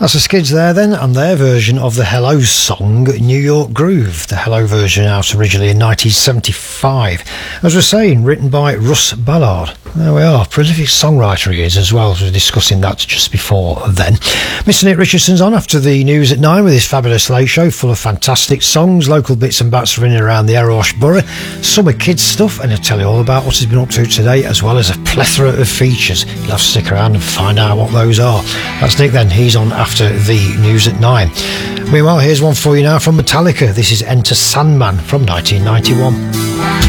That's the Skids there then, and their version of the Hello song, New York Groove. The Hello version out originally in 1975. As we're saying, written by Russ Ballard. There we are, prolific songwriter he is as well, as we were discussing that just before then. Mr. Nick Richardson's on after the news at 9 with his fabulous late show, full of fantastic songs, local bits and bats for in and around the Erewash Borough, summer kids stuff, and he'll tell you all about what he's been up to today, as well as a plethora of features. You'll have to stick around and find out what those are. That's Nick then, he's on after the news at 9. Meanwhile, here's one for you now from Metallica. This is Enter Sandman from 1991.